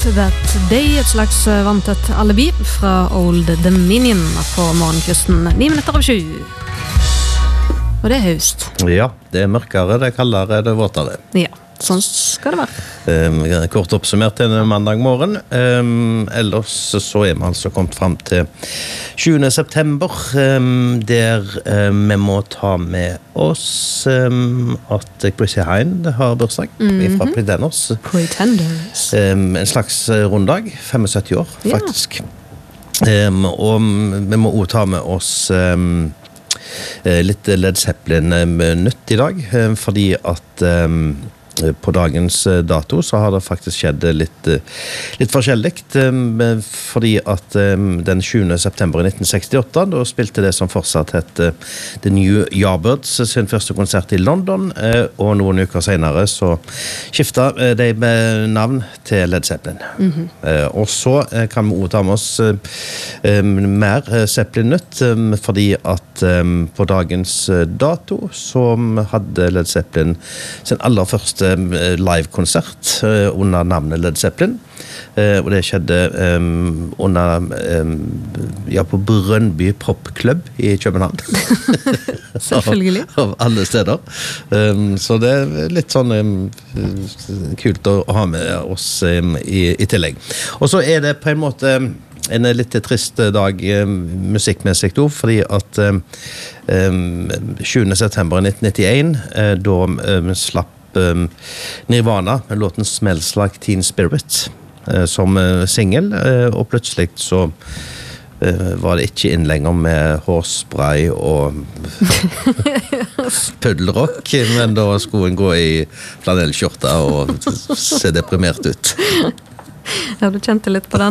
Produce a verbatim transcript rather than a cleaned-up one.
That Day, et slags vanntett alibi fra Old Dominion på morgenkvisten, ni minutter av sju. Og det er høst. Ja, det er mørkere, det er kaldere, det er våtere. Ja, sånn skal det være. Um, kort oppsummert til en mandag morgen. Um, ellers så er vi altså kommet frem til tjuende september, um, der um, vi må ta med oss um, at Chrissy Hine har bursdag mm-hmm. fra Pretenders. Pretenders. Um, en slags runddag, syttifem år faktisk. Ja. Um, og vi må også ta med oss um, litt Led Zeppelin nytt i dag, fordi at um, på dagens dato så har det faktisk skjedd litt, litt forskjelligt, fordi at den tjuende september i nitten sekstiåtte, da spilte det som fortsatt het The New Yardbirds sin første konsert i London, og noen uker senere så skiftet de med navn til Led Zeppelin. Mm-hmm. Og så kan vi også ta med oss mer Zeppelin-nytt, fordi at på dagens dato så hadde Led Zeppelin sin aller første live-konsert under navnet Led Zeppelin, og det skjedde um, under um, ja, på Brøndby Popklubb i København. Selvfølgelig. av, av alle steder. Um, så det er litt sånn um, kult å ha med oss um, i, i tillegg. Og så er det på en måte en litt trist dag um, musikkmessig då, fordi at um, tjuende september nitten nittien, uh, da um, slapp um, Nirvana med låten Smells Like Teen Spirit uh, som uh, single, uh, og plutselig så uh, var det ikke inn lenger med hårspray og puddelrock, men da skulle en gå i flanellskjorta og se deprimert ut. Ja, du kjente litt på den.